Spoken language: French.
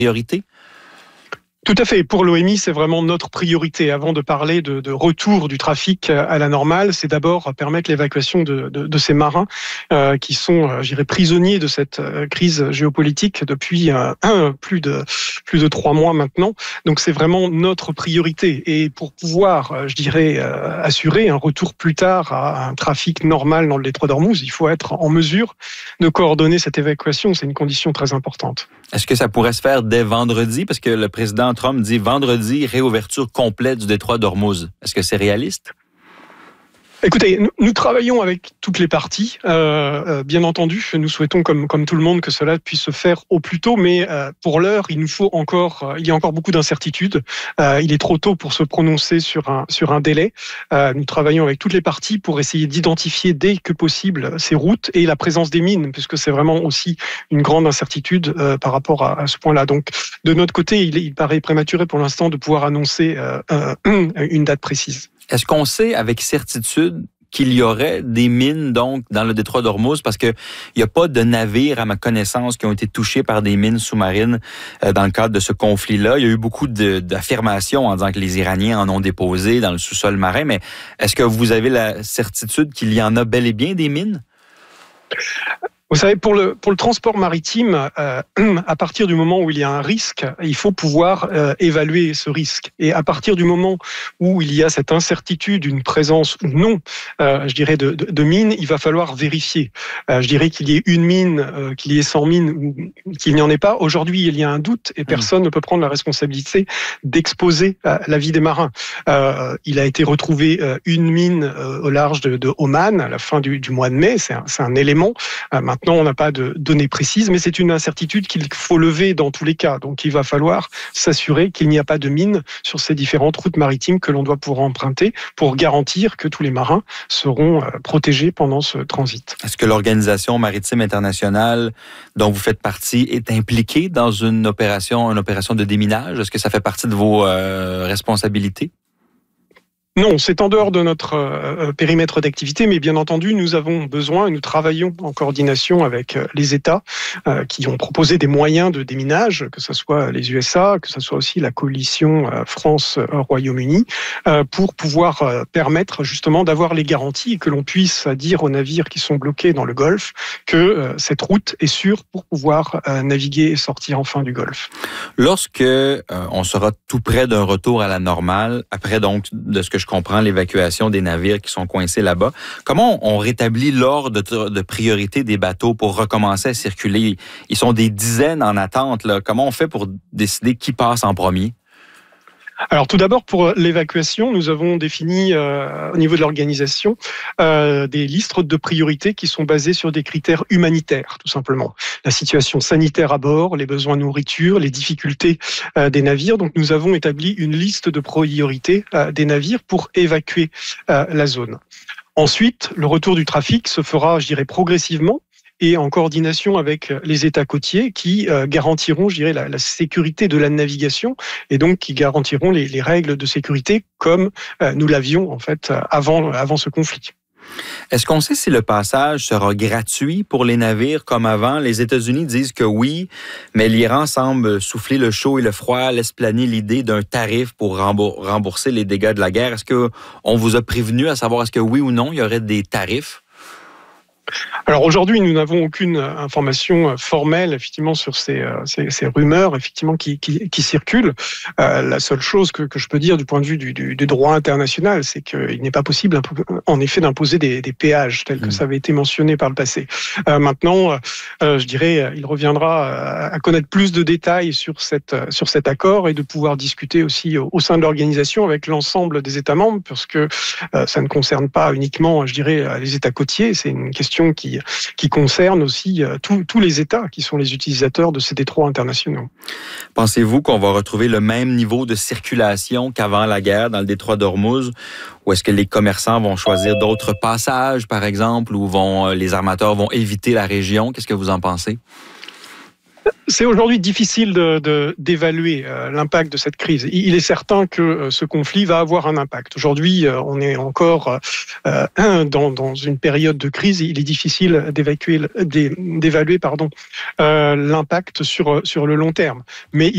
priorité? Tout à fait. Pour l'OMI, c'est vraiment notre priorité. Avant de parler de retour du trafic à la normale, c'est d'abord permettre l'évacuation de ces marins qui sont, prisonniers de cette crise géopolitique depuis plus de 3 mois maintenant. Donc c'est vraiment notre priorité. Et pour pouvoir, assurer un retour plus tard à un trafic normal dans le détroit d'Ormuz, il faut être en mesure de coordonner cette évacuation. C'est une condition très importante. Est-ce que ça pourrait se faire dès vendredi? Parce que le président Trump dit vendredi, réouverture complète du détroit d'Ormuz. Est-ce que c'est réaliste? Écoutez, nous travaillons avec toutes les parties. Bien entendu, nous souhaitons, comme tout le monde, que cela puisse se faire au plus tôt. Mais pour l'heure, il y a encore beaucoup d'incertitudes. Il est trop tôt pour se prononcer sur un délai. Nous travaillons avec toutes les parties pour essayer d'identifier dès que possible ces routes et la présence des mines, puisque c'est vraiment aussi une grande incertitude par rapport à ce point-là. Donc, de notre côté, il paraît prématuré pour l'instant de pouvoir annoncer une date précise. Est-ce qu'on sait avec certitude qu'il y aurait des mines donc dans le détroit d'Ormuz? Parce que il n'y a pas de navires, à ma connaissance, qui ont été touchés par des mines sous-marines dans le cadre de ce conflit-là. Il y a eu beaucoup d'affirmations en disant que les Iraniens en ont déposé dans le sous-sol marin. Mais est-ce que vous avez la certitude qu'il y en a bel et bien des mines? Vous savez, pour le transport maritime, à partir du moment où il y a un risque, il faut pouvoir évaluer ce risque. Et à partir du moment où il y a cette incertitude, une présence ou non, de mines, il va falloir vérifier. Je dirais qu'il y ait une mine, qu'il y ait 100 mines ou qu'il n'y en ait pas. Aujourd'hui, il y a un doute et personne ne peut prendre la responsabilité d'exposer la vie des marins. Il a été retrouvé une mine au large de Oman à la fin du mois de mai. C'est un élément. Maintenant, on n'a pas de données précises, mais c'est une incertitude qu'il faut lever dans tous les cas. Donc, il va falloir s'assurer qu'il n'y a pas de mines sur ces différentes routes maritimes que l'on doit pouvoir emprunter pour garantir que tous les marins seront protégés pendant ce transit. Est-ce que l'Organisation maritime internationale dont vous faites partie est impliquée dans une opération de déminage? Est-ce que ça fait partie de vos responsabilités? Non, c'est en dehors de notre périmètre d'activité, mais bien entendu, nous avons besoin et nous travaillons en coordination avec les États qui ont proposé des moyens de déminage, que ce soit les USA, que ce soit aussi la coalition France-Royaume-Uni, pour pouvoir permettre justement d'avoir les garanties et que l'on puisse dire aux navires qui sont bloqués dans le Golfe que cette route est sûre pour pouvoir naviguer et sortir enfin du Golfe. Lorsque on sera tout près d'un retour à la normale, après donc de ce que je comprends, l'évacuation des navires qui sont coincés là-bas, comment on rétablit l'ordre de priorité des bateaux pour recommencer à circuler? Ils sont des dizaines en attente, là. Comment on fait pour décider qui passe en premier? Alors tout d'abord, pour l'évacuation, nous avons défini au niveau de l'organisation des listes de priorités qui sont basées sur des critères humanitaires, tout simplement. La situation sanitaire à bord, les besoins de nourriture, les difficultés des navires. Donc nous avons établi une liste de priorités des navires pour évacuer la zone. Ensuite, le retour du trafic se fera, progressivement, et en coordination avec les États côtiers qui garantiront, la sécurité de la navigation et donc qui garantiront les règles de sécurité comme nous l'avions en fait avant ce conflit. Est-ce qu'on sait si le passage sera gratuit pour les navires comme avant? Les États-Unis disent que oui, mais l'Iran semble souffler le chaud et le froid, laisse planer l'idée d'un tarif pour rembourser les dégâts de la guerre. Est-ce qu'on vous a prévenu à savoir est-ce que oui ou non, il y aurait des tarifs? Alors aujourd'hui, nous n'avons aucune information formelle effectivement sur ces rumeurs effectivement qui circulent. La seule chose que je peux dire du point de vue du droit international, c'est qu'il n'est pas possible en effet d'imposer des péages tels que ça avait été mentionné par le passé. Maintenant, il reviendra à connaître plus de détails sur cet accord et de pouvoir discuter aussi au sein de l'organisation avec l'ensemble des États membres, parce que ça ne concerne pas uniquement, les États côtiers. C'est une question qui concerne aussi tous les États qui sont les utilisateurs de ces détroits internationaux. Pensez-vous qu'on va retrouver le même niveau de circulation qu'avant la guerre dans le détroit d'Ormuz, ou est-ce que les commerçants vont choisir d'autres passages, par exemple, ou les armateurs vont éviter la région? Qu'est-ce que vous en pensez? C'est aujourd'hui difficile d'évaluer l'impact de cette crise. Il est certain que ce conflit va avoir un impact. Aujourd'hui, on est encore dans une période de crise. Il est difficile d'évaluer l'impact sur le long terme. Mais